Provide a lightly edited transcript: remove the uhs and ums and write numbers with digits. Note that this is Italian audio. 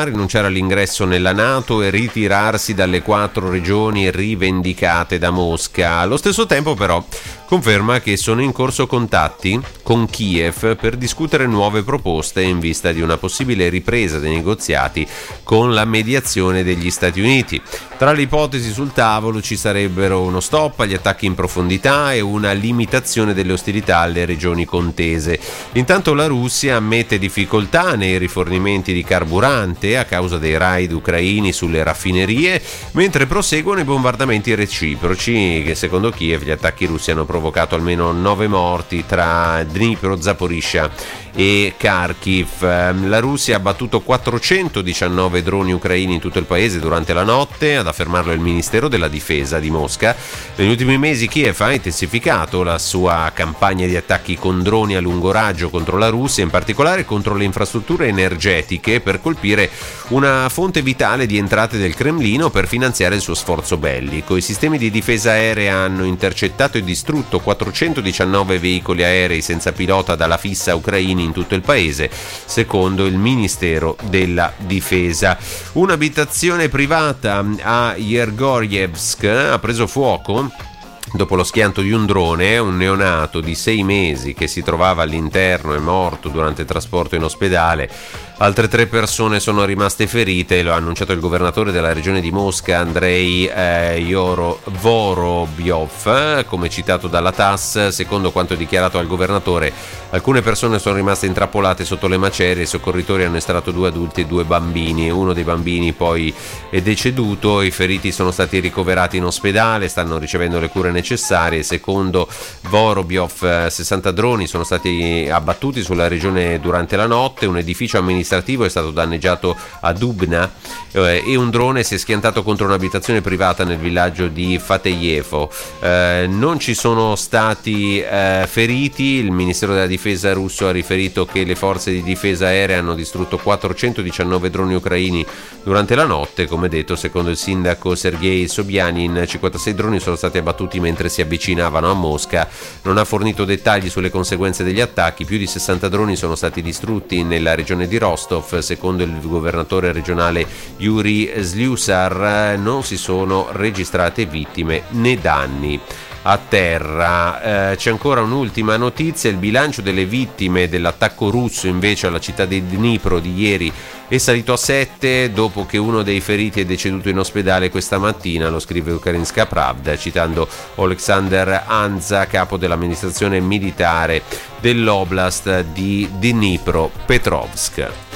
Russia, rinunciare all'ingresso nella NATO e ritirarsi dalle 4 regioni rivendicate da Mosca. Allo stesso tempo però conferma che sono in corso contatti con Kiev per discutere nuove proposte in vista di una possibile ripresa dei negoziati con la mediazione degli Stati Uniti. Tra le ipotesi sul tavolo ci sarebbero uno stop agli attacchi in profondità e una limitazione delle ostilità alle regioni contese. Intanto la Russia ammette difficoltà nei rifornimenti di carburante a causa dei raid ucraini sulle raffinerie, mentre proseguono i bombardamenti reciproci che secondo Kiev gli attacchi russi hanno provocato almeno 9 morti tra Dnipro, Zaporizhzhia e Kharkiv. La Russia ha abbattuto 419 droni ucraini in tutto il paese durante la notte, ad affermarlo il Ministero della Difesa di Mosca. Negli ultimi mesi Kiev ha intensificato la sua campagna di attacchi con droni a lungo raggio contro la Russia, in particolare contro le infrastrutture energetiche, per colpire una fonte vitale di entrate del Cremlino per finanziare il suo sforzo bellico. I sistemi di difesa aerea hanno intercettato e distrutto 419 veicoli aerei senza pilota dalla fissa ucraini in tutto il paese, secondo il Ministero della Difesa. Un'abitazione privata a Yergorjevsk ha preso fuoco dopo lo schianto di un drone. Un neonato di 6 mesi che si trovava all'interno è morto durante il trasporto in ospedale. Altre 3 persone sono rimaste ferite, lo ha annunciato il governatore della regione di Mosca, Andrei Vorobyov, come citato dalla TASS. Secondo quanto dichiarato al governatore, alcune persone sono rimaste intrappolate sotto le macerie. I soccorritori hanno estratto 2 adulti e 2 bambini. Uno dei bambini poi è deceduto. I feriti sono stati ricoverati in ospedale, stanno ricevendo le cure necessarie. Secondo Vorobyov, 60 droni sono stati abbattuti sulla regione durante la notte. Un edificio amministrativo è stato danneggiato a Dubna e un drone si è schiantato contro un'abitazione privata nel villaggio di Fatejevo. Non ci sono stati feriti. Il Ministero della Difesa russo ha riferito che le forze di difesa aerea hanno distrutto 419 droni ucraini durante la notte. Come detto, secondo il sindaco Sergei Sobyanin, 56 droni sono stati abbattuti mentre si avvicinavano a Mosca. Non ha fornito dettagli sulle conseguenze degli attacchi. Più di 60 droni sono stati distrutti nella regione di Rostov. Secondo il governatore regionale Yuri Slyusar non si sono registrate vittime né danni a terra. C'è ancora un'ultima notizia: il bilancio delle vittime dell'attacco russo invece alla città di Dnipro di ieri è salito a 7 dopo che uno dei feriti è deceduto in ospedale questa mattina, lo scrive Ukrainska Pravda citando Oleksandr Anza, capo dell'amministrazione militare dell'oblast di Dnipropetrovsk.